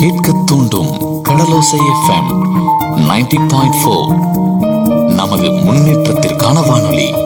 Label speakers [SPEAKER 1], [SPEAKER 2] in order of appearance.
[SPEAKER 1] கேட்க தூண்டும் கடலோசை எஃப்எம் 90.4. நமது முன்னேற்றத்திற்கான வானொலி.